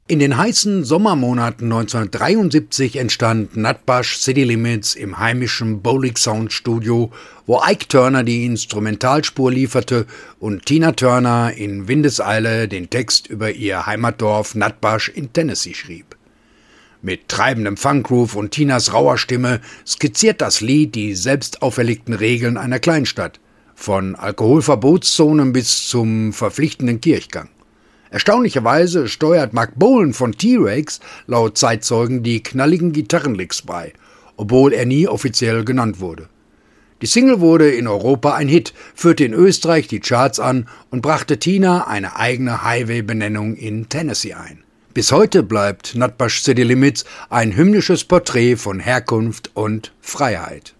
In den heißen Sommermonaten 1973 entstand Nutbush City Limits im heimischen Bolic Sound Studio, wo Ike Turner die Instrumentalspur lieferte und Tina Turner in Windeseile den Text über ihr Heimatdorf Nutbush in Tennessee schrieb. Mit treibendem Funkgroove und Tinas rauer Stimme skizziert das Lied die selbst auferlegten Regeln einer Kleinstadt, von Alkoholverbotszonen bis zum verpflichtenden Kirchgang. Erstaunlicherweise steuert Mark Bolan von T-Rex laut Zeitzeugen die knalligen Gitarrenlicks bei, obwohl er nie offiziell genannt wurde. Die Single wurde in Europa ein Hit, führte in Österreich die Charts an und brachte Tina eine eigene Highway-Benennung in Tennessee ein. Bis heute bleibt Nutbush City Limits ein hymnisches Porträt von Herkunft und Freiheit.